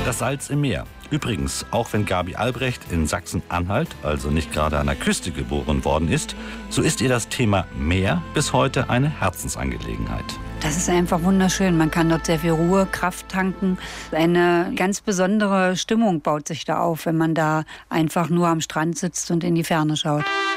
Das Salz im Meer. Übrigens, auch wenn Gabi Albrecht in Sachsen-Anhalt, also nicht gerade an der Küste, geboren worden ist, so ist ihr das Thema Meer bis heute eine Herzensangelegenheit. Das ist einfach wunderschön. Man kann dort sehr viel Ruhe, Kraft tanken. Eine ganz besondere Stimmung baut sich da auf, wenn man da einfach nur am Strand sitzt und in die Ferne schaut.